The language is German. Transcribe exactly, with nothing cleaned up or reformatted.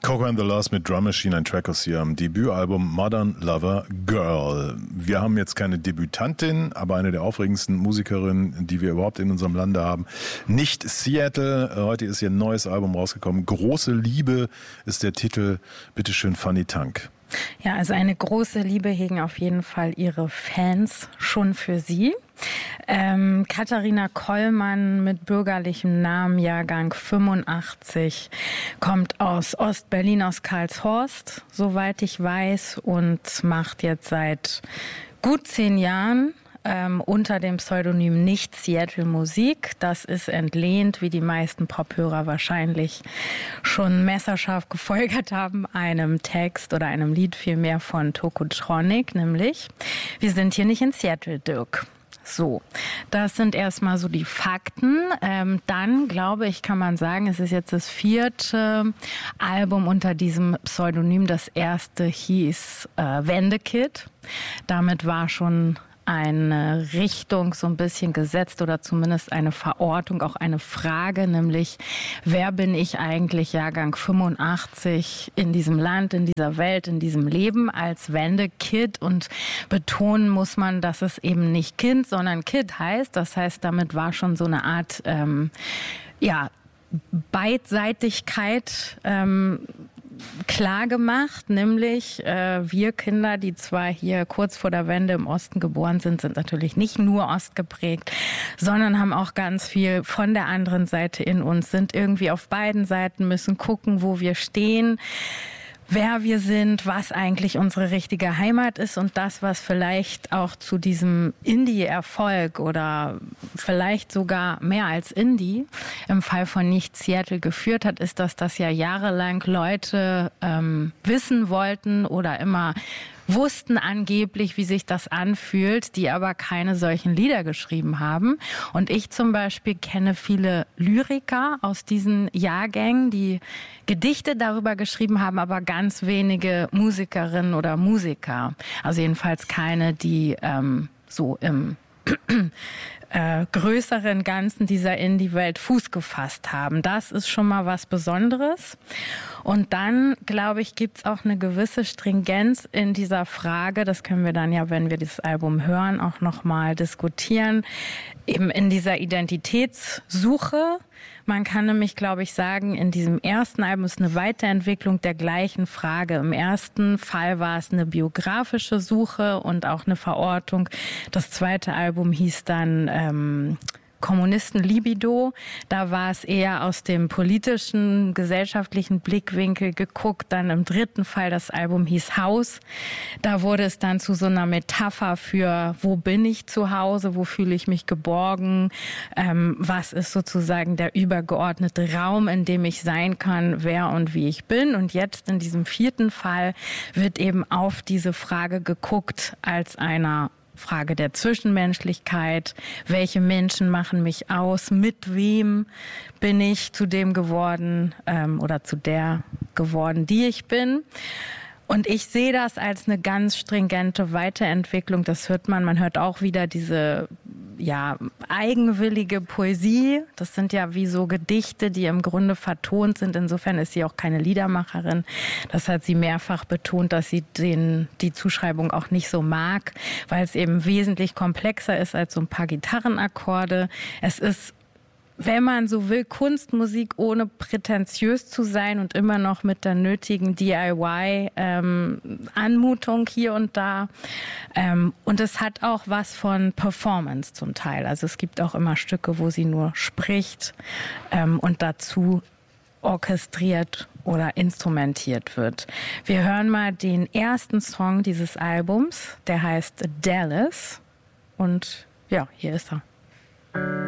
Coco and the Lost mit Drum Machine, ein Track aus ihrem Debütalbum Modern Lover Girl. Wir haben jetzt keine Debütantin, aber eine der aufregendsten Musikerinnen, die wir überhaupt in unserem Lande haben. Nicht Seattle, heute ist ihr neues Album rausgekommen. Große Liebe ist der Titel. Bitteschön, Fanny Tank. Ja, also eine große Liebe hegen auf jeden Fall ihre Fans schon für sie. Ähm, Katharina Kollmann mit bürgerlichem Namen, Jahrgang fünfundachtzig, kommt aus Ostberlin, aus Karlshorst, soweit ich weiß, und macht jetzt seit gut zehn Jahren ähm, unter dem Pseudonym Nicht Seattle Musik. Das ist entlehnt, wie die meisten Pophörer wahrscheinlich schon messerscharf gefolgert haben, einem Text oder einem Lied vielmehr von Tokotronic, nämlich Wir sind hier nicht in Seattle, Dirk. So, das sind erstmal so die Fakten. Ähm, dann, glaube ich, kann man sagen, es ist jetzt das vierte Album unter diesem Pseudonym. Das erste hieß äh, Wendekid. Damit war schon eine Richtung so ein bisschen gesetzt oder zumindest eine Verortung, auch eine Frage, nämlich wer bin ich eigentlich, Jahrgang fünfundachtzig, in diesem Land, in dieser Welt, in diesem Leben als Wendekid, und betonen muss man, dass es eben nicht Kind, sondern Kid heißt. Das heißt, damit war schon so eine Art, ähm, ja, Beidseitigkeit ähm, klar gemacht, nämlich äh, wir Kinder, die zwar hier kurz vor der Wende im Osten geboren sind, sind natürlich nicht nur ostgeprägt, sondern haben auch ganz viel von der anderen Seite in uns, sind irgendwie auf beiden Seiten, müssen gucken, wo wir stehen, wer wir sind, was eigentlich unsere richtige Heimat ist, und das, was vielleicht auch zu diesem Indie-Erfolg oder vielleicht sogar mehr als Indie im Fall von Nicht Seattle geführt hat, ist, dass das ja jahrelang Leute ähm, wissen wollten oder immer wussten angeblich, wie sich das anfühlt, die aber keine solchen Lieder geschrieben haben. Und ich zum Beispiel kenne viele Lyriker aus diesen Jahrgängen, die Gedichte darüber geschrieben haben, aber ganz wenige Musikerinnen oder Musiker. Also jedenfalls keine, die ähm, so im äh, größeren Ganzen dieser Indie-Welt Fuß gefasst haben. Das ist schon mal was Besonderes. Und dann, glaube ich, gibt es auch eine gewisse Stringenz in dieser Frage. Das können wir dann ja, wenn wir dieses Album hören, auch nochmal diskutieren. Eben in dieser Identitätssuche. Man kann nämlich, glaube ich, sagen, in diesem ersten Album ist eine Weiterentwicklung der gleichen Frage. Im ersten Fall war es eine biografische Suche und auch eine Verortung. Das zweite Album hieß dann ähm, Kommunisten-Libido. Da war es eher aus dem politischen, gesellschaftlichen Blickwinkel geguckt. Dann im dritten Fall, das Album hieß Haus. Da wurde es dann zu so einer Metapher für, wo bin ich zu Hause, wo fühle ich mich geborgen, ähm, was ist sozusagen der übergeordnete Raum, in dem ich sein kann, wer und wie ich bin. Und jetzt in diesem vierten Fall wird eben auf diese Frage geguckt als einer Frage der Zwischenmenschlichkeit. Welche Menschen machen mich aus? Mit wem bin ich zu dem geworden ähm, oder zu der geworden, die ich bin? Und ich sehe das als eine ganz stringente Weiterentwicklung. Das hört man. Man hört auch wieder diese ja eigenwillige Poesie. Das sind ja wie so Gedichte, die im Grunde vertont sind. Insofern ist sie auch keine Liedermacherin. Das hat sie mehrfach betont, dass sie den, die Zuschreibung auch nicht so mag, weil es eben wesentlich komplexer ist als so ein paar Gitarrenakkorde. Es ist, wenn man so will, Kunstmusik, ohne prätentiös zu sein und immer noch mit der nötigen D I Y-Anmutung ähm, hier und da. Ähm, und es hat auch was von Performance zum Teil. Also es gibt auch immer Stücke, wo sie nur spricht ähm, und dazu orchestriert oder instrumentiert wird. Wir hören mal den ersten Song dieses Albums, der heißt Dallas. Und ja, hier ist er.